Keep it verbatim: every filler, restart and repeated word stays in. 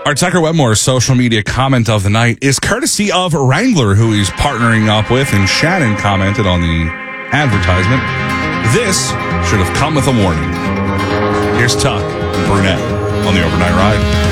Our Tucker Wetmore social media comment of the night is courtesy of Wrangler, who he's partnering up with, and Shannon commented on the advertisement. This should have come with a warning. Here's Tuck and Brunette on the Overnight Ride.